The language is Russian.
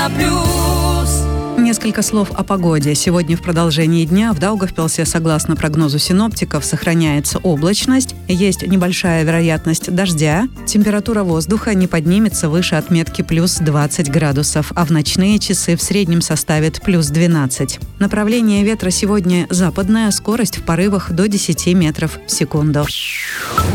Несколько слов о погоде. Сегодня в продолжении дня в Даугавпилсе, согласно прогнозу синоптиков, сохраняется облачность, есть небольшая вероятность дождя, температура воздуха не поднимется выше отметки плюс 20 градусов, а в ночные часы в среднем составит плюс 12. Направление ветра сегодня западное, скорость в порывах до 10 метров в секунду.